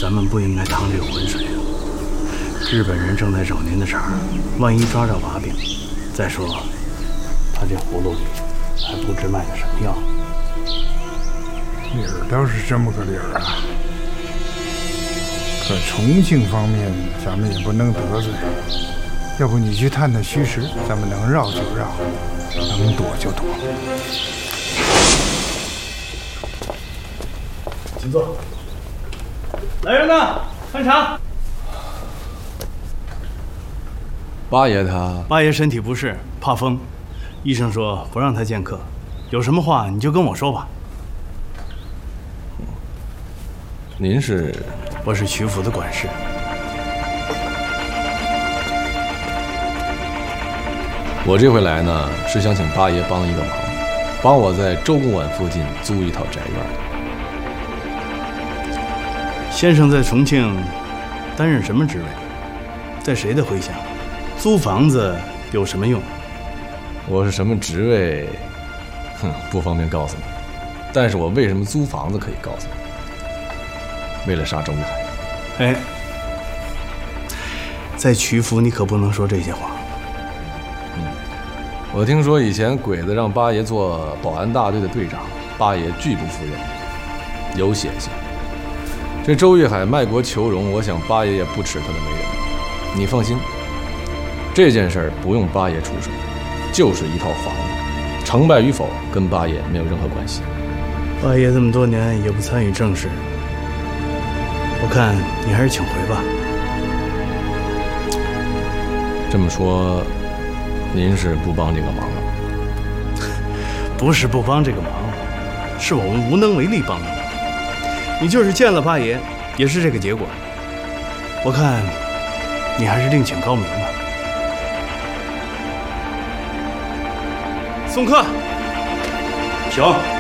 咱们不应该趟这个浑水啊！日本人正在找您的茬，万一抓着把柄，再说他这葫芦里还不知卖的什么药。 理儿倒是这么个理儿啊，可重庆方面咱们也不能得罪，要不你去探探虚实，咱们能绕就绕，能躲就躲。 请坐。来人呐，看茶。 八爷他…… 八爷身体不适，怕风，医生说不让他见客。有什么话你就跟我说吧。 您是？ 我是曲府的管事。 我这回来呢，是想请八爷帮一个忙，帮我在周公馆附近租一套宅院。 先生在重庆担任什么职位？在谁的麾下？租房子有什么用？ 我是什么职位？不方便告诉你。但是我为什么租房子可以告诉你。为了杀周玉海。 哎，在曲府你可不能说这些话。 我听说以前鬼子让八爷做保安大队的队长，八爷拒不赴任，有血性。这周玉海卖国求荣，我想八爷也不齿他的为人。你放心，这件事儿不用八爷出手，就是一套房子，成败与否跟八爷没有任何关系。 八爷这么多年也不参与政事，我看你还是请回吧。 这么说，您是不帮这个忙了？ 不是不帮这个忙，是我们无能为力帮的忙。你就是见了八爷，也是这个结果。我看你还是另请高明吧。送客，请。